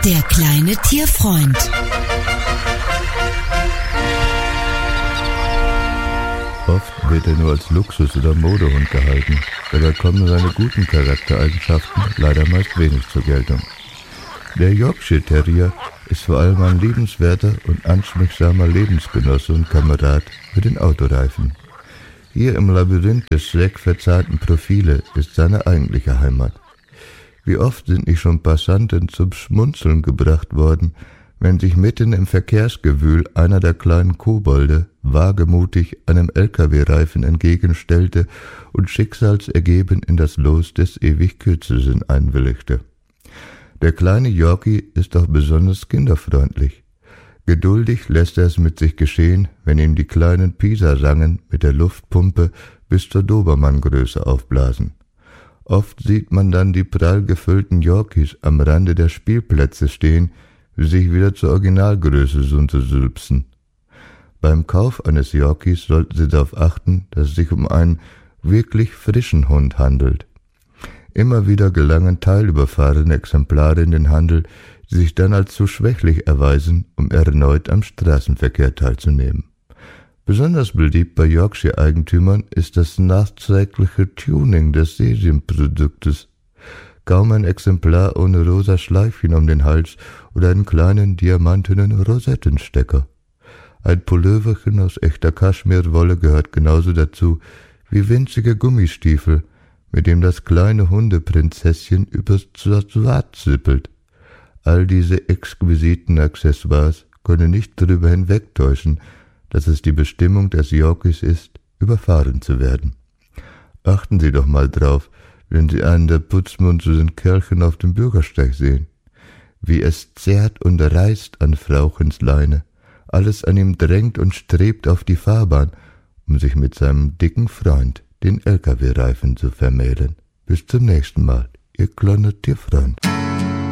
Der kleine Tierfreund. Oft wird er nur als Luxus- oder Modehund gehalten, dabei kommen seine guten Charaktereigenschaften leider meist wenig zur Geltung. Der Yorkshire Terrier ist vor allem ein liebenswerter und anschmiegsamer Lebensgenosse und Kamerad für den Autoreifen. Hier im Labyrinth des schreckverzerrten Profile ist seine eigentliche Heimat. Wie oft sind nicht schon Passanten zum Schmunzeln gebracht worden, wenn sich mitten im Verkehrsgewühl einer der kleinen Kobolde wagemutig einem LKW-Reifen entgegenstellte und schicksalsergeben in das Los des ewig Kürzeren einwilligte. Der kleine Yorkie ist auch besonders kinderfreundlich. Geduldig lässt er es mit sich geschehen, wenn ihm die kleinen Pisa-Rangen mit der Luftpumpe bis zur Dobermanngröße aufblasen. Oft sieht man dann die prall gefüllten Yorkies am Rande der Spielplätze stehen, wie sich wieder zur Originalgröße untersülpsen. Beim Kauf eines Yorkies sollten Sie darauf achten, dass es sich um einen wirklich frischen Hund handelt. Immer wieder gelangen teilüberfahrene Exemplare in den Handel, die sich dann als zu schwächlich erweisen, um erneut am Straßenverkehr teilzunehmen. Besonders beliebt bei Yorkshire-Eigentümern ist das nachträgliche Tuning des Serienproduktes. Kaum ein Exemplar ohne rosa Schleifchen um den Hals oder einen kleinen diamantenen Rosettenstecker. Ein Pulloverchen aus echter Kaschmirwolle gehört genauso dazu wie winzige Gummistiefel, mit dem das kleine Hundeprinzesschen übers Trottoir zippelt. All diese exquisiten Accessoires können nicht darüber hinwegtäuschen, dass es die Bestimmung des Yorkies ist, überfahren zu werden. Achten Sie doch mal drauf, wenn Sie einen der putzmunternden Kerlchen auf dem Bürgersteig sehen. Wie es zerrt und reißt an Frauchens Leine, alles an ihm drängt und strebt auf die Fahrbahn, um sich mit seinem dicken Freund, den LKW-Reifen, zu vermählen. Bis zum nächsten Mal, Ihr kleiner Tierfreund.